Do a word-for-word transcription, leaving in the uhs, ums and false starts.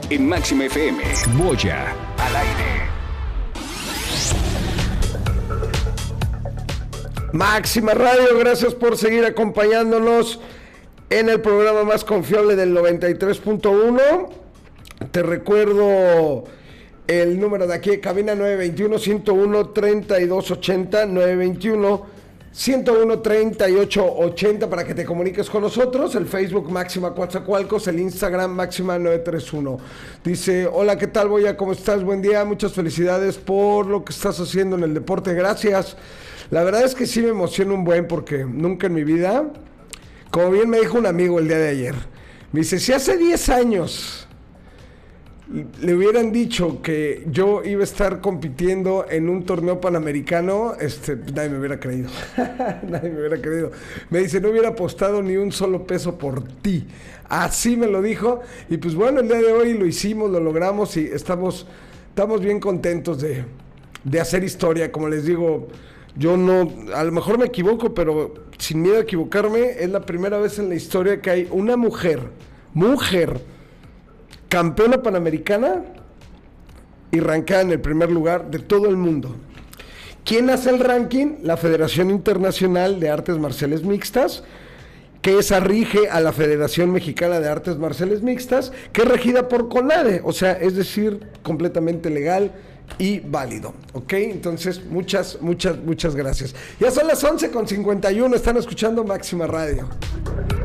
en Máxima F M. Boya al aire. Máxima Radio, gracias por seguir acompañándonos en el programa más confiable del noventa y tres punto uno. Te recuerdo el número de aquí de cabina: nueve dos uno, uno cero uno, tres dos ocho cero, nueve dos uno, uno cero uno, tres ocho ocho cero, para que te comuniques con nosotros. El Facebook Máxima Coatzacoalcos, el Instagram Máxima nueve tres uno. Dice: hola, ¿qué tal, Boya? ¿Cómo estás? Buen día, muchas felicidades por lo que estás haciendo en el deporte. Gracias. La verdad es que sí me emociona un buen, porque nunca en mi vida, como bien me dijo un amigo el día de ayer, me dice: si hace diez años le hubieran dicho que yo iba a estar compitiendo en un torneo panamericano, este, nadie me hubiera creído. Nadie me hubiera creído. Me dice: no hubiera apostado ni un solo peso por ti. Así me lo dijo. Y pues bueno, el día de hoy lo hicimos, lo logramos y estamos, estamos bien contentos de, de hacer historia. Como les digo, yo no, a lo mejor me equivoco, pero sin miedo a equivocarme, es la primera vez en la historia que hay una mujer, mujer, campeona panamericana y rankada en el primer lugar de todo el mundo. ¿Quién hace el ranking? La Federación Internacional de Artes Marciales Mixtas, que esa rige a la Federación Mexicana de Artes Marciales Mixtas, que es regida por CONADE, o sea, es decir, completamente legal y válido, ¿ok? Entonces, muchas, muchas, muchas gracias. Ya son las once con cincuenta y uno, están escuchando Máxima Radio.